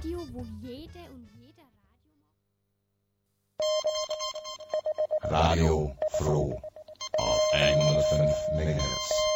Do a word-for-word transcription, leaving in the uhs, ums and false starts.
Radio, wo jede und jeder Radio Radio Froh auf einhundertfünf Megahertz.